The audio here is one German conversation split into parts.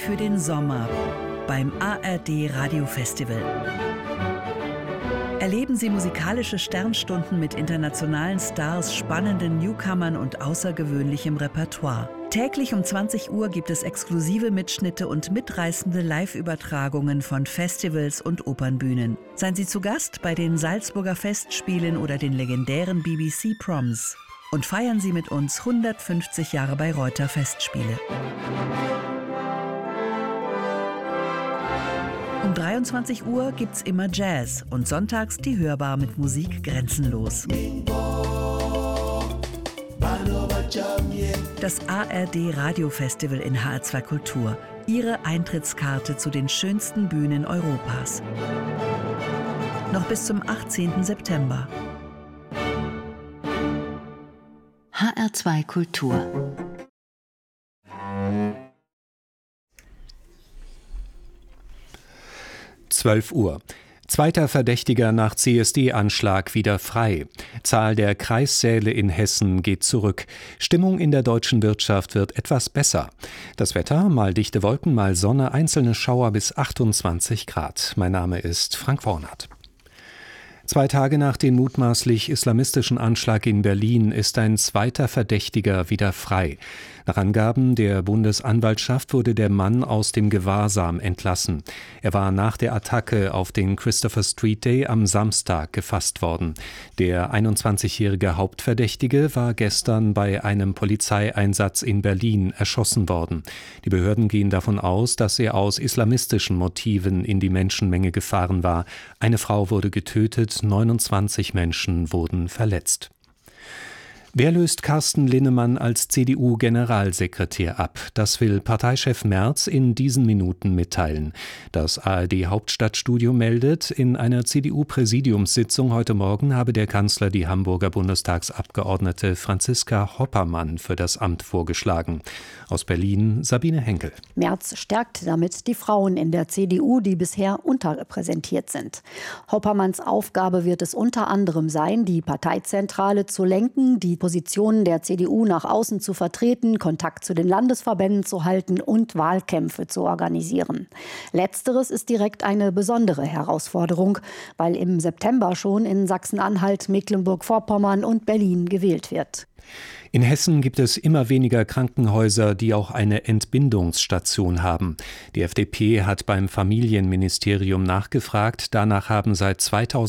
für den Sommer beim ARD Radiofestival. Erleben Sie musikalische Sternstunden mit internationalen Stars, spannenden Newcomern und außergewöhnlichem Repertoire. Täglich um 20 Uhr gibt es exklusive Mitschnitte und mitreißende Live-Übertragungen von Festivals und Opernbühnen. Seien Sie zu Gast bei den Salzburger Festspielen oder den legendären BBC Proms. Und feiern Sie mit uns 150 Jahre Bayreuther Festspiele. Um 23 Uhr gibt's immer Jazz und sonntags die Hörbar mit Musik grenzenlos. Das ARD Radiofestival in HR2 Kultur. Ihre Eintrittskarte zu den schönsten Bühnen Europas. Noch bis zum 18. September. HR2 Kultur. Uhr. Zweiter Verdächtiger nach CSD-Anschlag wieder frei. Zahl der Kreissäle in Hessen geht zurück. Stimmung in der deutschen Wirtschaft wird etwas besser. Das Wetter, mal dichte Wolken, mal Sonne, einzelne Schauer bis 28 Grad. Mein Name ist Frank Wornert. 2 Tage nach dem mutmaßlich islamistischen Anschlag in Berlin ist ein zweiter Verdächtiger wieder frei. Nach Angaben der Bundesanwaltschaft wurde der Mann aus dem Gewahrsam entlassen. Er war nach der Attacke auf den Christopher Street Day am Samstag gefasst worden. Der 21-jährige Hauptverdächtige war gestern bei einem Polizeieinsatz in Berlin erschossen worden. Die Behörden gehen davon aus, dass er aus islamistischen Motiven in die Menschenmenge gefahren war. Eine Frau wurde getötet, 29 Menschen wurden verletzt. Wer löst Carsten Linnemann als CDU-Generalsekretär ab? Das will Parteichef Merz in diesen Minuten mitteilen. Das ARD-Hauptstadtstudio meldet, in einer CDU-Präsidiumssitzung heute Morgen habe der Kanzler die Hamburger Bundestagsabgeordnete Franziska Hoppermann für das Amt vorgeschlagen. Aus Berlin Sabine Henkel. Merz stärkt damit die Frauen in der CDU, die bisher unterrepräsentiert sind. Hoppermanns Aufgabe wird es unter anderem sein, die Parteizentrale zu lenken, die Positionen der CDU nach außen zu vertreten, Kontakt zu den Landesverbänden zu halten und Wahlkämpfe zu organisieren. Letzteres ist direkt eine besondere Herausforderung, weil im September schon in Sachsen-Anhalt, Mecklenburg-Vorpommern und Berlin gewählt wird. In Hessen gibt es immer weniger Krankenhäuser, die auch eine Entbindungsstation haben. Die FDP hat beim Familienministerium nachgefragt. Danach haben seit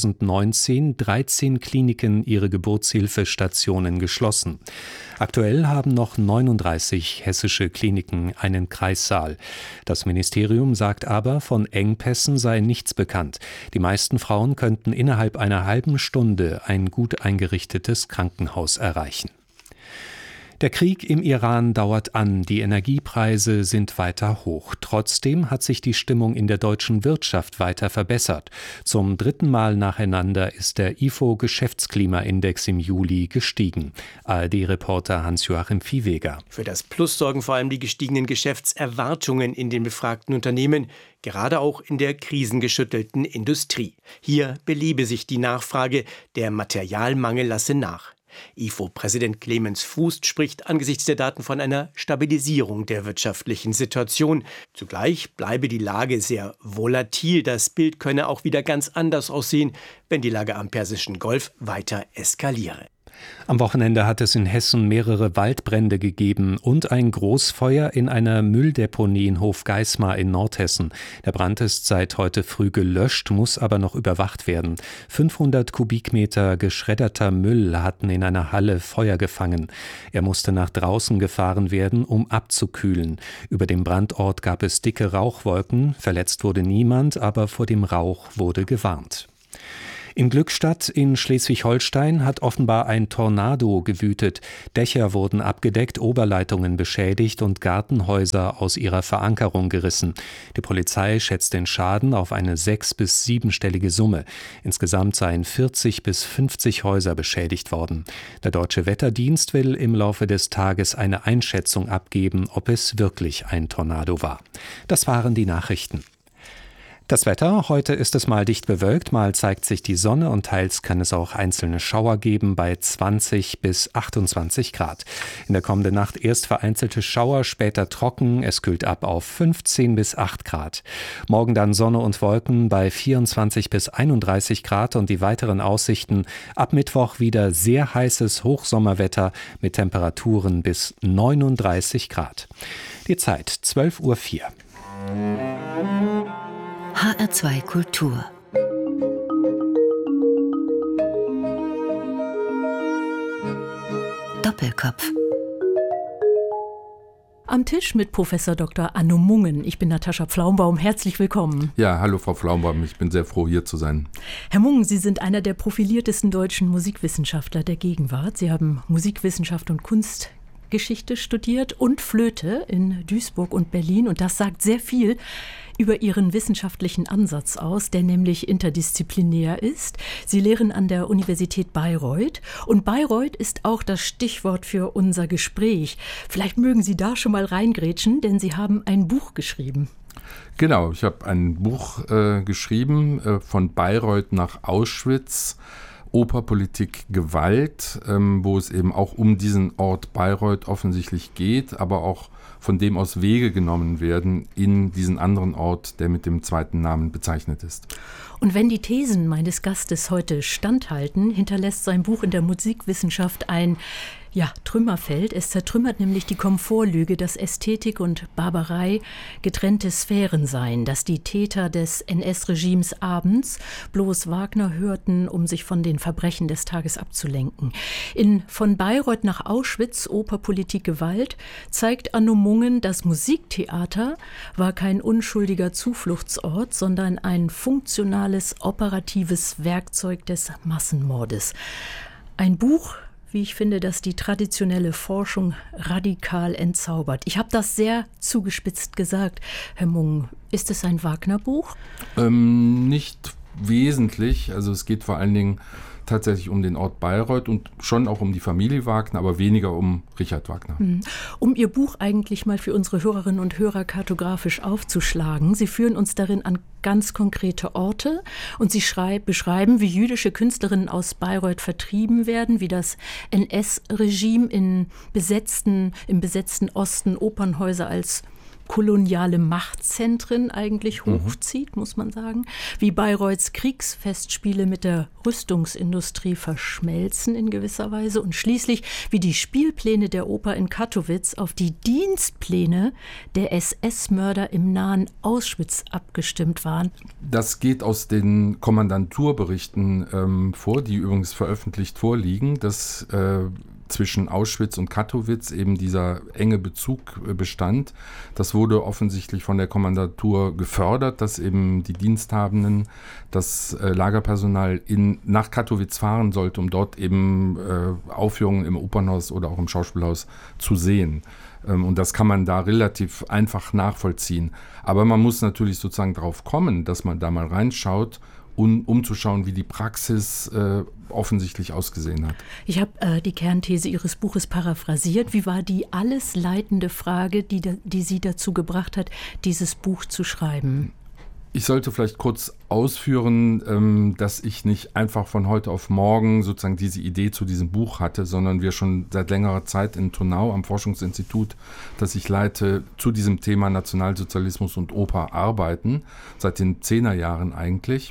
2019 13 Kliniken ihre Geburtshilfestationen geschlossen. Aktuell haben noch 39 hessische Kliniken einen Kreissaal. Das Ministerium sagt aber, von Engpässen sei nichts bekannt. Die meisten Frauen könnten innerhalb einer halben Stunde ein gut eingerichtetes Krankenhaus erreichen. Der Krieg im Iran dauert an, die Energiepreise sind weiter hoch. Trotzdem hat sich die Stimmung in der deutschen Wirtschaft weiter verbessert. Zum 3. Mal nacheinander ist der IFO-Geschäftsklimaindex im Juli gestiegen. ARD-Reporter Hans-Joachim Viehweger. Für das Plus sorgen vor allem die gestiegenen Geschäftserwartungen in den befragten Unternehmen, gerade auch in der krisengeschüttelten Industrie. Hier belebe sich die Nachfrage, der Materialmangel lasse nach. IFO-Präsident Clemens Fußt spricht angesichts der Daten von einer Stabilisierung der wirtschaftlichen Situation. Zugleich bleibe die Lage sehr volatil. Das Bild könne auch wieder ganz anders aussehen, wenn die Lage am Persischen Golf weiter eskaliere. Am Wochenende hat es in Hessen mehrere Waldbrände gegeben und ein Großfeuer in einer Mülldeponie in Hofgeismar in Nordhessen. Der Brand ist seit heute früh gelöscht, muss aber noch überwacht werden. 500 Kubikmeter geschredderter Müll hatten in einer Halle Feuer gefangen. Er musste nach draußen gefahren werden, um abzukühlen. Über dem Brandort gab es dicke Rauchwolken. Verletzt wurde niemand, aber vor dem Rauch wurde gewarnt. In Glückstadt in Schleswig-Holstein hat offenbar ein Tornado gewütet. Dächer wurden abgedeckt, Oberleitungen beschädigt und Gartenhäuser aus ihrer Verankerung gerissen. Die Polizei schätzt den Schaden auf eine 6- bis 7-stellige Summe. Insgesamt seien 40 bis 50 Häuser beschädigt worden. Der Deutsche Wetterdienst will im Laufe des Tages eine Einschätzung abgeben, ob es wirklich ein Tornado war. Das waren die Nachrichten. Das Wetter, heute ist es mal dicht bewölkt, mal zeigt sich die Sonne und teils kann es auch einzelne Schauer geben bei 20 bis 28 Grad. In der kommenden Nacht erst vereinzelte Schauer, später trocken, es kühlt ab auf 15 bis 8 Grad. Morgen dann Sonne und Wolken bei 24 bis 31 Grad und die weiteren Aussichten ab Mittwoch wieder sehr heißes Hochsommerwetter mit Temperaturen bis 39 Grad. Die Zeit 12:04 Uhr. HR2 Kultur. Doppelkopf. Am Tisch mit Professor Dr. Anno Mungen. Ich bin Natascha Pflaumbaum. Herzlich willkommen. Ja, hallo Frau Pflaumbaum. Ich bin sehr froh, hier zu sein. Herr Mungen, Sie sind einer der profiliertesten deutschen Musikwissenschaftler der Gegenwart. Sie haben Musikwissenschaft und Kunstgeschichte studiert und Flöte in Duisburg und Berlin. Und das sagt sehr viel über Ihren wissenschaftlichen Ansatz aus, der nämlich interdisziplinär ist. Sie lehren an der Universität Bayreuth und Bayreuth ist auch das Stichwort für unser Gespräch. Vielleicht mögen Sie da schon mal reingrätschen, denn Sie haben ein Buch geschrieben. Genau, ich habe ein Buch geschrieben, von Bayreuth nach Auschwitz, Oper, Politik, Gewalt, wo es eben auch um diesen Ort Bayreuth offensichtlich geht, aber auch von dem aus Wege genommen werden in diesen anderen Ort, der mit dem zweiten Namen bezeichnet ist. Und wenn die Thesen meines Gastes heute standhalten, hinterlässt sein Buch in der Musikwissenschaft ein Trümmerfeld. Es zertrümmert nämlich die Komfortlüge, dass Ästhetik und Barbarei getrennte Sphären seien, dass die Täter des NS-Regimes abends bloß Wagner hörten, um sich von den Verbrechen des Tages abzulenken. In Von Bayreuth nach Auschwitz, Oper, Politik, Gewalt zeigt Anno Mungen, das Musiktheater war kein unschuldiger Zufluchtsort, sondern ein funktionales, operatives Werkzeug des Massenmordes. Ein Buch, wie ich finde, das die traditionelle Forschung radikal entzaubert. Ich habe das sehr zugespitzt gesagt, Herr Mungen. Ist es ein Wagner-Buch? Nicht wesentlich. Also es geht vor allen Dingen tatsächlich um den Ort Bayreuth und schon auch um die Familie Wagner, aber weniger um Richard Wagner. Um Ihr Buch eigentlich mal für unsere Hörerinnen und Hörer kartografisch aufzuschlagen, Sie führen uns darin an ganz konkrete Orte und Sie beschreiben, wie jüdische Künstlerinnen aus Bayreuth vertrieben werden, wie das NS-Regime im besetzten Osten Opernhäuser als koloniale Machtzentren eigentlich hochzieht, muss man sagen. Wie Bayreuths Kriegsfestspiele mit der Rüstungsindustrie verschmelzen in gewisser Weise und schließlich wie die Spielpläne der Oper in Kattowitz auf die Dienstpläne der SS-Mörder im nahen Auschwitz abgestimmt waren. Das geht aus den Kommandanturberichten vor, die übrigens veröffentlicht vorliegen, dass zwischen Auschwitz und Kattowitz eben dieser enge Bezug bestand. Das wurde offensichtlich von der Kommandantur gefördert, dass eben die Diensthabenden, das Lagerpersonal nach Kattowitz fahren sollte, um dort eben Aufführungen im Opernhaus oder auch im Schauspielhaus zu sehen. Und das kann man da relativ einfach nachvollziehen. Aber man muss natürlich sozusagen darauf kommen, dass man da mal reinschaut, um zu schauen, wie die Praxis offensichtlich ausgesehen hat. Ich habe die Kernthese Ihres Buches paraphrasiert. Wie war die alles leitende Frage, die Sie dazu gebracht hat, dieses Buch zu schreiben? Ich sollte vielleicht kurz ausführen, dass ich nicht einfach von heute auf morgen sozusagen diese Idee zu diesem Buch hatte, sondern wir schon seit längerer Zeit in Turnau am Forschungsinstitut, das ich leite, zu diesem Thema Nationalsozialismus und Oper arbeiten, seit den 10er Jahren eigentlich.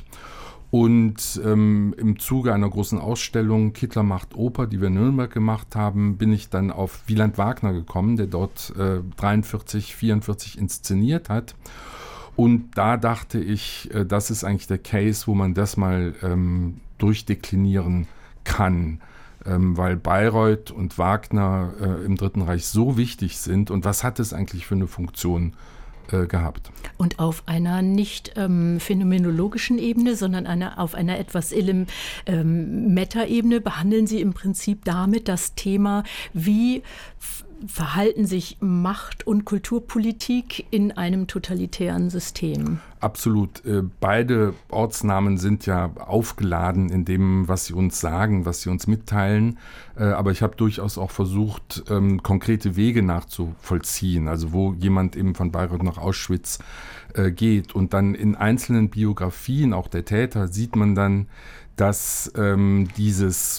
Und im Zuge einer großen Ausstellung Hitler macht Oper, die wir in Nürnberg gemacht haben, bin ich dann auf Wieland Wagner gekommen, der dort 43, 44 inszeniert hat. Und da dachte ich, das ist eigentlich der Case, wo man das mal durchdeklinieren kann, weil Bayreuth und Wagner im Dritten Reich so wichtig sind. Und was hat es eigentlich für eine Funktion gehabt? Und auf einer nicht phänomenologischen Ebene, sondern auf einer etwas Meta-Ebene behandeln Sie im Prinzip damit das Thema, wie verhalten sich Macht und Kulturpolitik in einem totalitären System? Absolut. Beide Ortsnamen sind ja aufgeladen in dem, was sie uns sagen, was sie uns mitteilen. Aber ich habe durchaus auch versucht, konkrete Wege nachzuvollziehen. Also wo jemand eben von Bayreuth nach Auschwitz geht. Und dann in einzelnen Biografien, auch der Täter, sieht man dann, dass dieses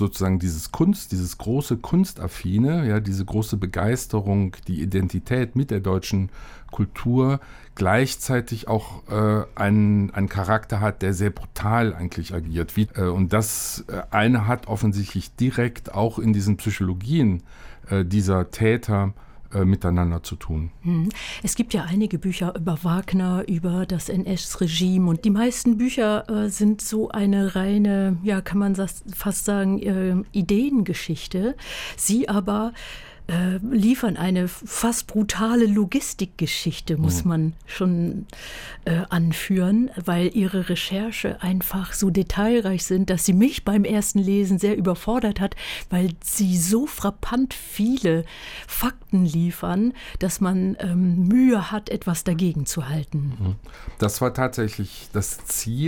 große Kunstaffine, ja, diese große Begeisterung, die Identität mit der deutschen Kultur gleichzeitig auch einen Charakter hat, der sehr brutal eigentlich agiert. Und das eine hat offensichtlich direkt auch in diesen Psychologien dieser Täter miteinander zu tun. Es gibt ja einige Bücher über Wagner, über das NS-Regime und die meisten Bücher sind so eine reine, ja, kann man fast sagen, Ideengeschichte. Sie aber liefern eine fast brutale Logistikgeschichte, muss man schon anführen, weil ihre Recherche einfach so detailreich sind, dass sie mich beim ersten Lesen sehr überfordert hat, weil sie so frappant viele Fakten liefern, dass man Mühe hat, etwas dagegen zu halten. Das war tatsächlich das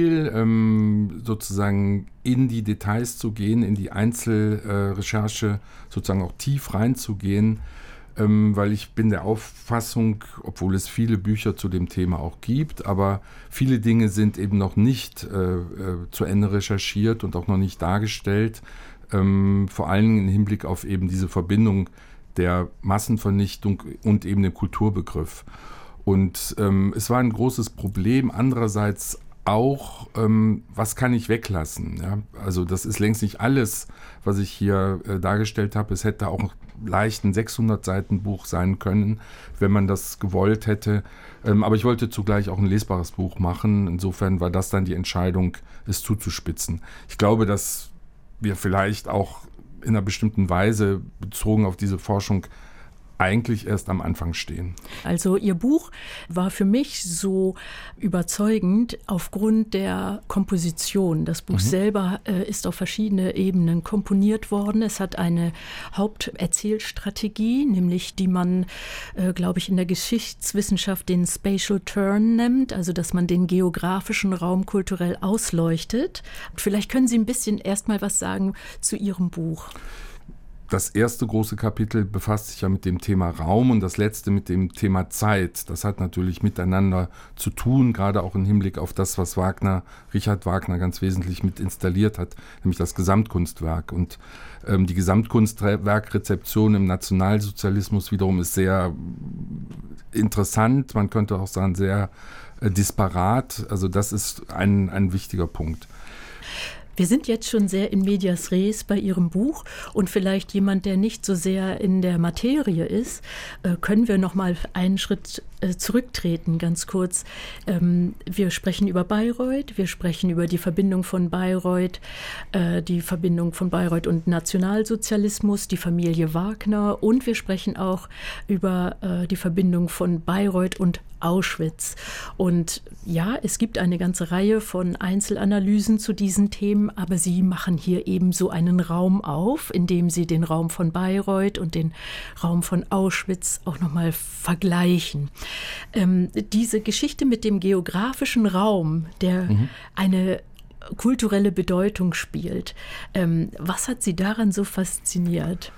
Ziel, sozusagen in die Details zu gehen, in die Einzelrecherche sozusagen auch tief reinzugehen, weil ich bin der Auffassung, obwohl es viele Bücher zu dem Thema auch gibt, aber viele Dinge sind eben noch nicht zu Ende recherchiert und auch noch nicht dargestellt, vor allem im Hinblick auf eben diese Verbindung der Massenvernichtung und eben den Kulturbegriff. Und es war ein großes Problem, andererseits auch, was kann ich weglassen? Ja? Also das ist längst nicht alles, was ich hier dargestellt habe. Es hätte auch leicht ein 600-Seiten-Buch sein können, wenn man das gewollt hätte. Aber ich wollte zugleich auch ein lesbares Buch machen. Insofern war das dann die Entscheidung, es zuzuspitzen. Ich glaube, dass wir vielleicht auch in einer bestimmten Weise bezogen auf diese Forschung eigentlich erst am Anfang stehen. Also Ihr Buch war für mich so überzeugend aufgrund der Komposition. Das Buch selber ist auf verschiedene Ebenen komponiert worden. Es hat eine Haupterzählstrategie, nämlich die man, glaube ich, in der Geschichtswissenschaft den Spatial Turn nennt, also dass man den geografischen Raum kulturell ausleuchtet. Vielleicht können Sie ein bisschen erst mal was sagen zu Ihrem Buch. Das erste große Kapitel befasst sich ja mit dem Thema Raum und das letzte mit dem Thema Zeit. Das hat natürlich miteinander zu tun, gerade auch im Hinblick auf das, was Richard Wagner ganz wesentlich mit installiert hat, nämlich das Gesamtkunstwerk. Und die Gesamtkunstwerkrezeption im Nationalsozialismus wiederum ist sehr interessant, man könnte auch sagen sehr disparat. Also das ist ein wichtiger Punkt. Wir sind jetzt schon sehr in medias res bei Ihrem Buch und vielleicht jemand, der nicht so sehr in der Materie ist, können wir noch mal einen Schritt zurücktreten, ganz kurz. Wir sprechen über Bayreuth, wir sprechen über die Verbindung von Bayreuth und Nationalsozialismus, die Familie Wagner und wir sprechen auch über die Verbindung von Bayreuth und Auschwitz. Und ja, es gibt eine ganze Reihe von Einzelanalysen zu diesen Themen, aber Sie machen hier eben so einen Raum auf, in dem Sie den Raum von Bayreuth und den Raum von Auschwitz auch nochmal vergleichen. Diese Geschichte mit dem geografischen Raum, der eine kulturelle Bedeutung spielt, was hat Sie daran so fasziniert?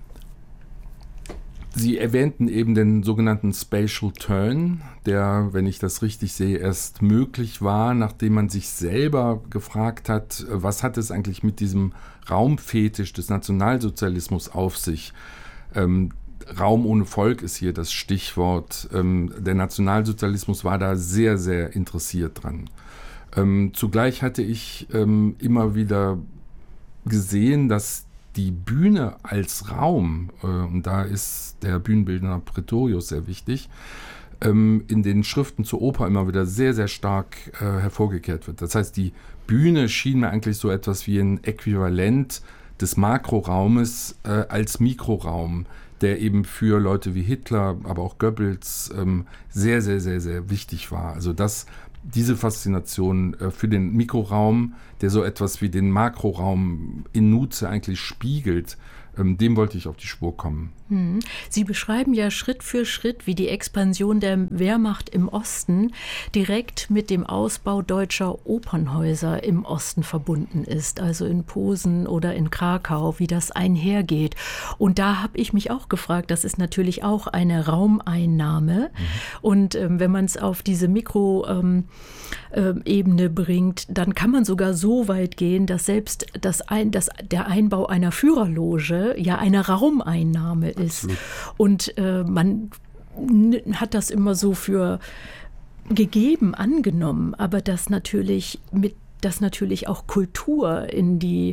Sie erwähnten eben den sogenannten Spatial Turn, der, wenn ich das richtig sehe, erst möglich war, nachdem man sich selber gefragt hat, was hat es eigentlich mit diesem Raumfetisch des Nationalsozialismus auf sich? Raum ohne Volk ist hier das Stichwort. Der Nationalsozialismus war da sehr, sehr interessiert dran. Zugleich hatte ich immer wieder gesehen, dass die Bühne als Raum, und da ist der Bühnenbildner Praetorius sehr wichtig, in den Schriften zur Oper immer wieder sehr, sehr stark hervorgekehrt wird. Das heißt, die Bühne schien mir eigentlich so etwas wie ein Äquivalent des Makroraumes als Mikroraum, der eben für Leute wie Hitler, aber auch Goebbels sehr, sehr, sehr, sehr wichtig war. Also diese Faszination für den Mikroraum, der so etwas wie den Makroraum in Nutze eigentlich spiegelt, Dem wollte ich auf die Spur kommen. Sie beschreiben ja Schritt für Schritt, wie die Expansion der Wehrmacht im Osten direkt mit dem Ausbau deutscher Opernhäuser im Osten verbunden ist, also in Posen oder in Krakau, wie das einhergeht. Und da habe ich mich auch gefragt, das ist natürlich auch eine Raumeinnahme. Und wenn man es auf diese Mikroebene bringt, dann kann man sogar so weit gehen, dass selbst der Einbau einer Führerloge ja eine Raumeinnahme ist. Absolut. Und man hat das immer so für gegeben angenommen, aber dass natürlich auch Kultur in die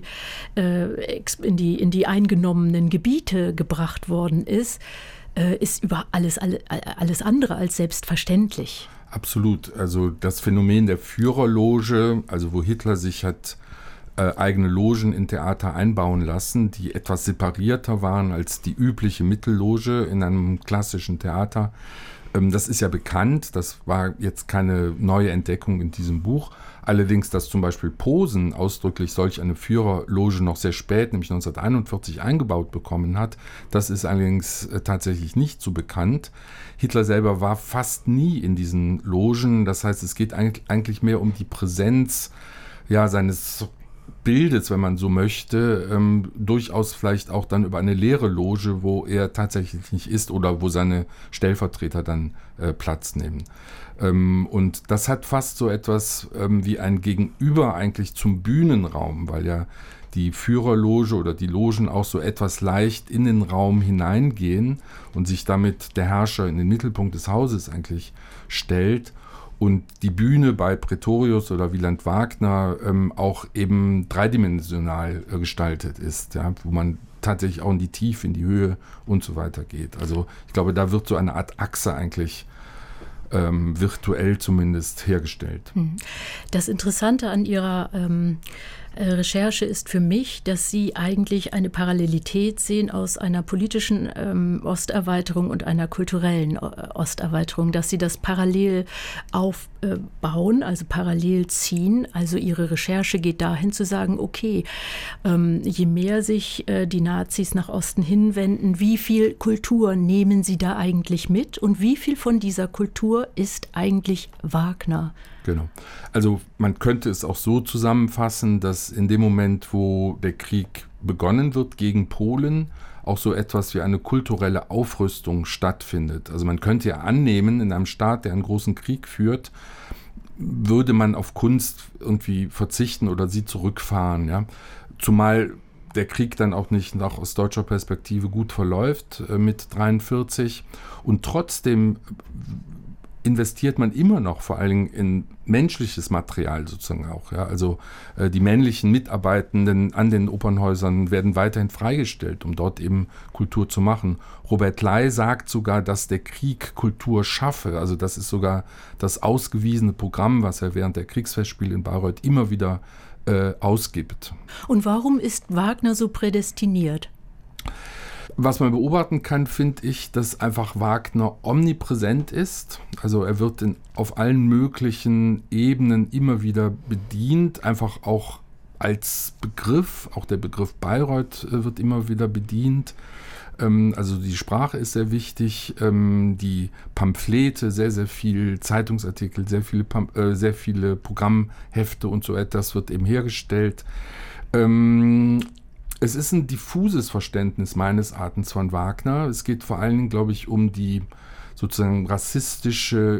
eingenommenen Gebiete gebracht worden ist über alles andere als selbstverständlich. Absolut. Also das Phänomen der Führerloge, also wo Hitler sich hat eigene Logen in Theater einbauen lassen, die etwas separierter waren als die übliche Mittelloge in einem klassischen Theater. Das ist ja bekannt, das war jetzt keine neue Entdeckung in diesem Buch. Allerdings, dass zum Beispiel Posen ausdrücklich solch eine Führerloge noch sehr spät, nämlich 1941, eingebaut bekommen hat, das ist allerdings tatsächlich nicht so bekannt. Hitler selber war fast nie in diesen Logen, das heißt, es geht eigentlich mehr um die Präsenz seines Bildes, wenn man so möchte, durchaus vielleicht auch dann über eine leere Loge, wo er tatsächlich nicht ist oder wo seine Stellvertreter dann Platz nehmen. Und das hat fast so etwas wie ein Gegenüber eigentlich zum Bühnenraum, weil ja die Führerloge oder die Logen auch so etwas leicht in den Raum hineingehen und sich damit der Herrscher in den Mittelpunkt des Hauses eigentlich stellt. Und die Bühne bei Praetorius oder Wieland Wagner auch eben dreidimensional gestaltet ist, ja, wo man tatsächlich auch in die Tiefe, in die Höhe und so weiter geht. Also ich glaube, da wird so eine Art Achse eigentlich virtuell zumindest hergestellt. Das Interessante an Ihrer Recherche ist für mich, dass Sie eigentlich eine Parallelität sehen aus einer politischen Osterweiterung und einer kulturellen Osterweiterung, dass Sie das parallel aufbauen, also parallel ziehen. Also Ihre Recherche geht dahin zu sagen, okay, je mehr sich die Nazis nach Osten hinwenden, wie viel Kultur nehmen Sie da eigentlich mit und wie viel von dieser Kultur ist eigentlich Wagner? Genau. Also man könnte es auch so zusammenfassen, dass in dem Moment, wo der Krieg begonnen wird gegen Polen, auch so etwas wie eine kulturelle Aufrüstung stattfindet. Also man könnte ja annehmen, in einem Staat, der einen großen Krieg führt, würde man auf Kunst irgendwie verzichten oder sie zurückfahren. Ja? Zumal der Krieg dann auch nicht auch aus deutscher Perspektive gut verläuft mit 1943 und trotzdem investiert man immer noch vor allen Dingen in menschliches Material sozusagen auch. Ja? Also die männlichen Mitarbeitenden an den Opernhäusern werden weiterhin freigestellt, um dort eben Kultur zu machen. Robert Ley sagt sogar, dass der Krieg Kultur schaffe. Also das ist sogar das ausgewiesene Programm, was er während der Kriegsfestspiele in Bayreuth immer wieder ausgibt. Und warum ist Wagner so prädestiniert? Was man beobachten kann, finde ich, dass einfach Wagner omnipräsent ist. Also er wird auf allen möglichen Ebenen immer wieder bedient, einfach auch als Begriff. Auch der Begriff Bayreuth wird immer wieder bedient. Also die Sprache ist sehr wichtig, die Pamphlete, sehr, sehr viel Zeitungsartikel, sehr viele Programmhefte und so etwas wird eben hergestellt. Es ist ein diffuses Verständnis meines Erachtens von Wagner. Es geht vor allen Dingen, glaube ich, um die sozusagen rassistische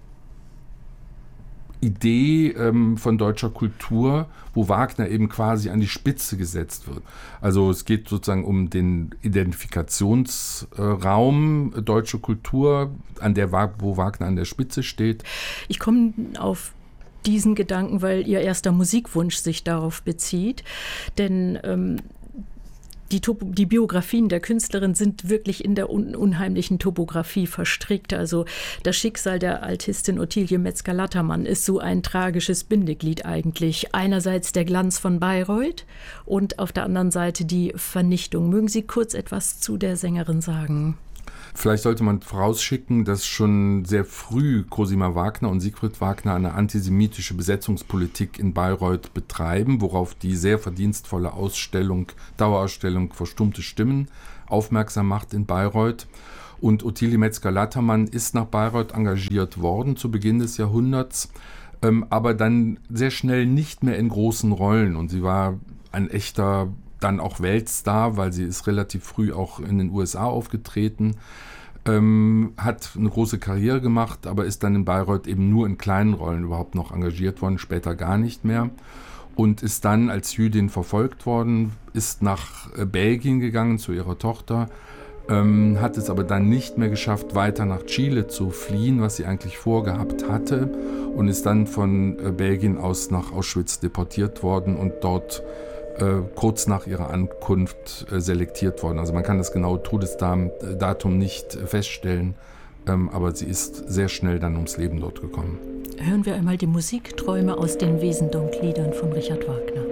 Idee von deutscher Kultur, wo Wagner eben quasi an die Spitze gesetzt wird. Also es geht sozusagen um den Identifikationsraum deutsche Kultur, wo Wagner an der Spitze steht. Ich komme auf diesen Gedanken, weil Ihr erster Musikwunsch sich darauf bezieht, denn die Biografien der Künstlerin sind wirklich in der unheimlichen Topografie verstrickt. Also das Schicksal der Altistin Ottilie Metzger-Lattermann ist so ein tragisches Bindeglied eigentlich. Einerseits der Glanz von Bayreuth und auf der anderen Seite die Vernichtung. Mögen Sie kurz etwas zu der Sängerin sagen? Vielleicht sollte man vorausschicken, dass schon sehr früh Cosima Wagner und Siegfried Wagner eine antisemitische Besetzungspolitik in Bayreuth betreiben, worauf die sehr verdienstvolle Dauerausstellung Verstummte Stimmen aufmerksam macht in Bayreuth. Und Ottilie Metzger-Lattermann ist nach Bayreuth engagiert worden zu Beginn des Jahrhunderts, aber dann sehr schnell nicht mehr in großen Rollen. Und sie war ein echter, dann auch Weltstar, weil sie ist relativ früh auch in den USA aufgetreten, hat eine große Karriere gemacht, aber ist dann in Bayreuth eben nur in kleinen Rollen überhaupt noch engagiert worden, später gar nicht mehr. Und ist dann als Jüdin verfolgt worden, ist nach Belgien gegangen zu ihrer Tochter, hat es aber dann nicht mehr geschafft, weiter nach Chile zu fliehen, was sie eigentlich vorgehabt hatte, und ist dann von Belgien aus nach Auschwitz deportiert worden und dort kurz nach ihrer Ankunft selektiert worden. Also man kann das genaue Todesdatum nicht feststellen, aber sie ist sehr schnell dann ums Leben dort gekommen. Hören wir einmal die Musikträume aus den Wesendonck-Liedern von Richard Wagner.